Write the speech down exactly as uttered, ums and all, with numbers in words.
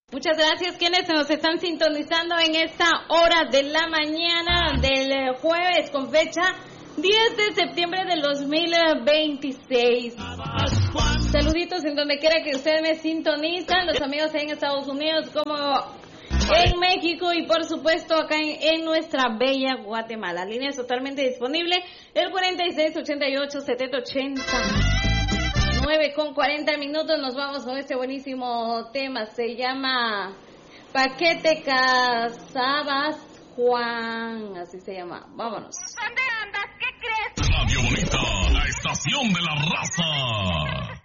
Muchas gracias quienes nos están sintonizando en esta hora de la mañana del jueves con fecha diez de septiembre del dos mil veintiséis. Saluditos en donde quiera que ustedes me sintonizan, los amigos en Estados Unidos como en México y por supuesto acá en, en nuestra bella Guatemala. Línea es totalmente disponible, el cuarenta y seis, ochenta y ocho, setenta, ochenta. nueve con cuarenta minutos, nos vamos con este buenísimo tema, se llama ¿Pa' qué te casabas, Juan? Así se llama, vámonos. ¿Dónde andas? ¿Qué crees? Radio Bonita, la estación de la raza.